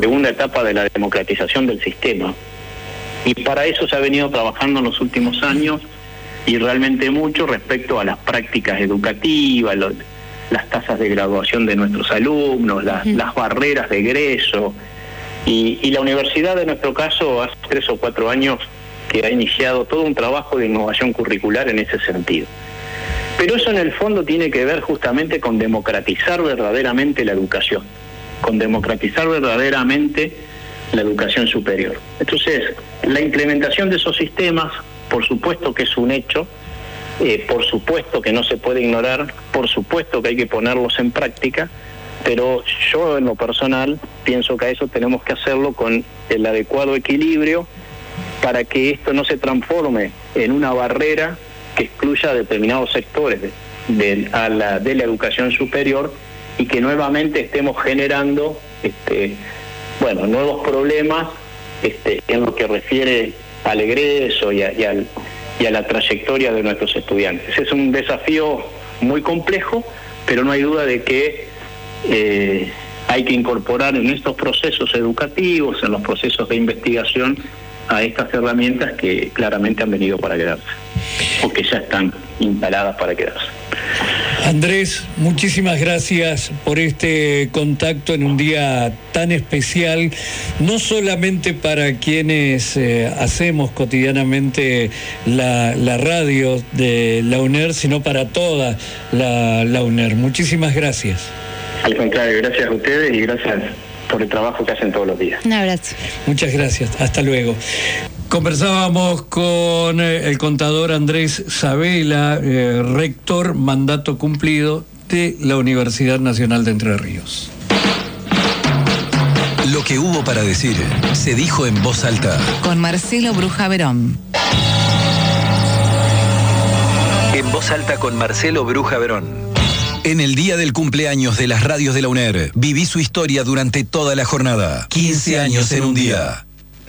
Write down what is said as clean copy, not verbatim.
segunda etapa de la democratización del sistema. Y para eso se ha venido trabajando en los últimos años, y realmente mucho, respecto a las prácticas educativas, las tasas de graduación de nuestros alumnos, las barreras de egreso. Y la universidad, en nuestro caso, hace 3 o 4 años que ha iniciado todo un trabajo de innovación curricular en ese sentido. Pero eso en el fondo tiene que ver justamente con democratizar verdaderamente la educación, con democratizar verdaderamente la educación superior. Entonces, la implementación de esos sistemas, por supuesto que es un hecho, por supuesto que no se puede ignorar, por supuesto que hay que ponerlos en práctica, pero yo en lo personal pienso que a eso tenemos que hacerlo con el adecuado equilibrio para que esto no se transforme en una barrera que excluya a determinados sectores de la educación superior, y que nuevamente estemos generando nuevos problemas en lo que refiere al egreso y a la trayectoria de nuestros estudiantes. Es un desafío muy complejo, pero no hay duda de que hay que incorporar en estos procesos educativos, en los procesos de investigación, a estas herramientas que claramente han venido para quedarse, o que ya están instaladas para quedarse. Andrés, muchísimas gracias por este contacto en un día tan especial, no solamente para quienes hacemos cotidianamente la radio de la UNER, sino para toda la UNER. Muchísimas gracias. Al contrario, gracias a ustedes y gracias por el trabajo que hacen todos los días. Un abrazo. Muchas gracias. Hasta luego. Conversábamos con el contador Andrés Sabela, rector mandato cumplido de la Universidad Nacional de Entre Ríos. Lo que hubo para decir se dijo en voz alta. Con Marcelo Bruja Verón. En voz alta con Marcelo Bruja Verón. En el día del cumpleaños de las radios de la UNER, viví su historia durante toda la jornada. 15 años en un día.